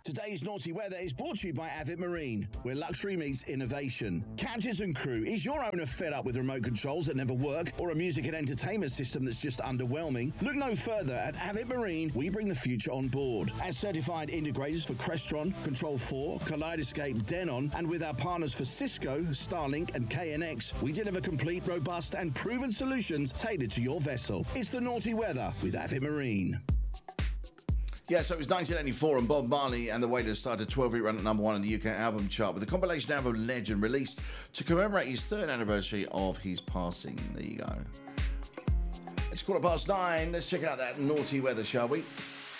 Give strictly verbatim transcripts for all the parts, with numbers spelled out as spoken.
Today's Naughty Weather is brought to you by Avid Marine, where luxury meets innovation. Captains and crew, is your owner fed up with remote controls that never work or a music and entertainment system that's just underwhelming? Look no further. At Avid Marine, we bring the future on board. As certified integrators for Crestron, Control four, Kaleidoscape, Denon, and with our partners for Cisco, Starlink, and K N X, we deliver complete, robust, and proven solutions tailored to your vessel. It's the Naughty Weather with Avid Marine. Yeah, so it was nineteen eighty-four, and Bob Marley and the Wailers started a twelve-week run at number one on the U K album chart with a compilation album Legend released to commemorate his third anniversary of his passing. There you go. It's quarter past nine. Let's check out that naughty weather, shall we?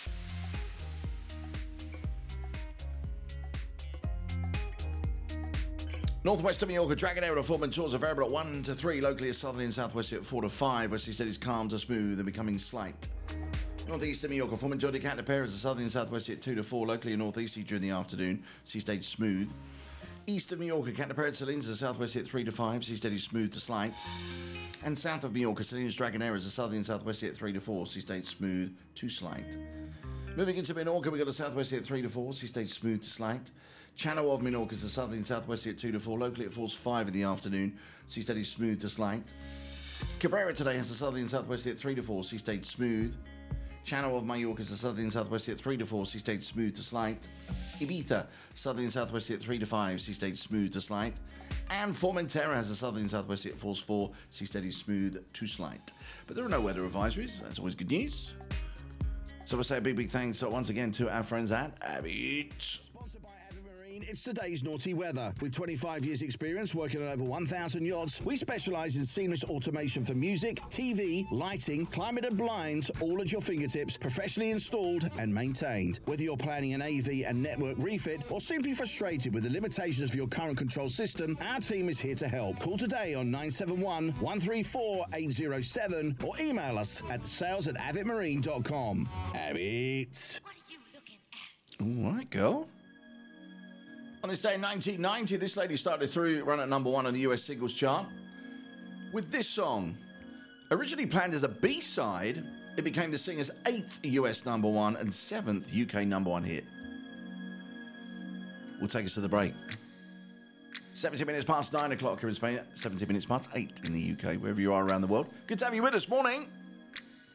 Northwest of Mallorca, Dragonair and Foreman tours are variable at one to three, locally at southerly and southwesterly at four to five, west east is calm to smooth and becoming slight. Northeast of Mallorca, Foreman Jody Cat pair is a southerly and southwesterly at two to four, locally and northeasterly during the afternoon, sea stage smooth. East of Mallorca, Canterbury Salinas is a southwesterly at three to five, sea stage smooth to slight. And south of Mallorca, Salinas Dragonair is a southerly and southwesterly at three to four, sea stage smooth to slight. Moving into Minorca, we've got a southwesterly at three to four, sea stage smooth to slight. Channel of Minorca is a southerly and southwesterly at two to four, locally it falls five in the afternoon, sea stage smooth to slight. Cabrera today has a southerly and southwesterly at three to four, sea stage smooth. Channel of Mallorca is a southerly and southwesterly at three to four, sea stage smooth to slight. Ibiza, southerly and southwesterly at three to five, sea stage smooth to slight. And Formentera has a southerly and southwesterly at falls four, sea steady smooth to slight. But there are no weather advisories, that's always good news. So we'll say a big, big thanks once again to our friends at Avid. Sponsored by Avid Marine, it's today's Naughty Weather. With twenty-five years experience working on over one thousand yachts, we specialise in seamless automation for music, T V, lighting, climate and blinds, all at your fingertips, professionally installed and maintained. Whether you're planning an A V and network refit or simply frustrated with the limitations of your current control system, our team is here to help. Call today on nine seven one, one three four, eight zero seven or email us at sales at avid marine dot com. Avid. What are you looking at? All right, girl. On this day in nineteen ninety, this lady started through run at number one on the U S singles chart with this song. Originally planned as a B-side, it became the singer's eighth U S number one and seventh U K number one hit. We'll take us to the break. seventeen minutes past nine o'clock here in Spain, seventeen minutes past eight in the U K, wherever you are around the world. Good to have you with us. Morning.